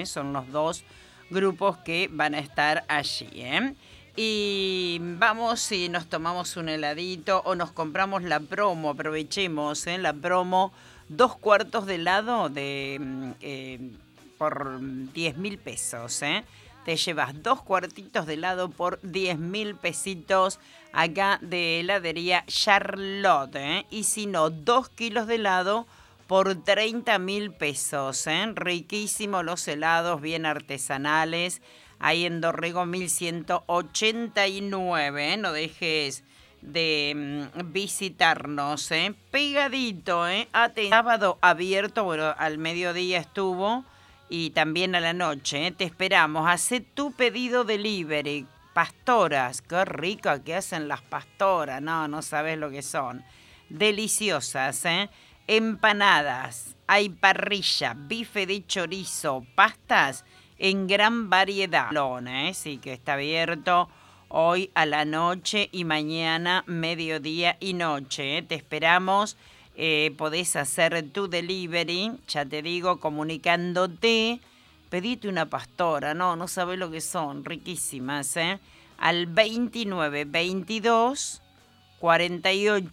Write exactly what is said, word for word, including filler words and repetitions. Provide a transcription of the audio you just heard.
Son los dos grupos que van a estar allí, ¿eh? Y vamos y nos tomamos un heladito o nos compramos la promo, aprovechemos, ¿eh? La promo, dos cuartos de helado de, eh, por diez mil pesos, ¿eh? Te llevas dos cuartitos de helado por diez mil pesitos acá de heladería Charlotte, ¿eh? Y si no, dos kilos de helado por treinta mil pesos, ¿eh? Riquísimos los helados, bien artesanales. Ahí en Dorrego mil ciento ochenta y nueve, ¿eh? No dejes de mm, visitarnos, ¿eh? Pegadito, ¿eh? Ate- sábado abierto, bueno, al mediodía estuvo y también a la noche, ¿eh? Te esperamos. Hacé tu pedido delivery. Pastoras, qué rica que hacen las pastoras. No, no sabes lo que son. Deliciosas, ¿eh? Empanadas, hay parrilla, bife de chorizo, pastas en gran variedad. ¿Eh? Sí que está abierto hoy a la noche y mañana mediodía y noche, ¿eh? Te esperamos. Eh, podés hacer tu delivery, ya te digo, comunicándote. Pedite una pastora, no, no sabés lo que son, riquísimas, ¿eh? Al veintinueve veintidós cuarenta y ocho